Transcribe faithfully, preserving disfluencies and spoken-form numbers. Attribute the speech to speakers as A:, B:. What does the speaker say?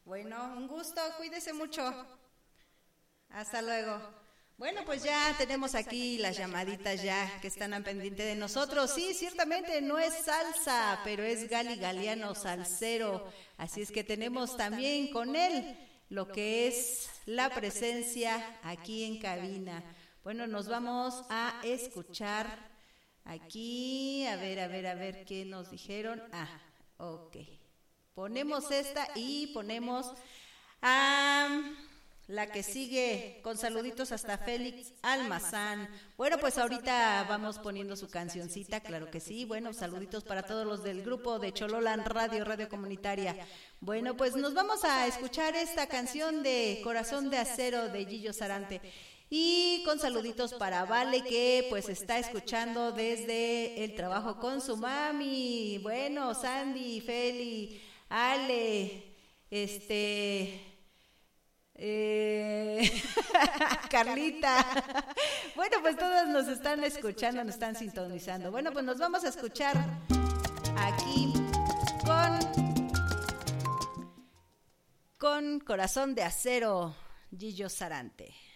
A: Bueno, un gusto, cuídese mucho. Hasta luego. Bueno, pues ya tenemos aquí las llamaditas ya que están al pendiente de nosotros. Sí, ciertamente no es salsa, pero es Gali Galiano salsero. Así es que tenemos también con él lo que es la presencia aquí en cabina. Bueno, nos vamos a escuchar aquí, a ver, a ver, a ver qué nos dijeron. Ah, ok. Ponemos esta y ponemos a... la que sigue con saluditos hasta Félix Almazán. Bueno, pues ahorita vamos poniendo su cancioncita, claro que sí. Bueno, saluditos para todos los del grupo de Chololan Radio, Radio Comunitaria. Bueno, pues nos vamos a escuchar esta canción de Corazón de Acero de Gillo Sarante. Y con saluditos para Vale, que pues está escuchando desde el trabajo con su mami. Bueno, Sandy, Feli, Ale, este... Eh, Carlita. Bueno, pues todos nos están escuchando, nos están sintonizando. Bueno, pues nos vamos a escuchar aquí con con Corazón de Acero, Gillo Sarante.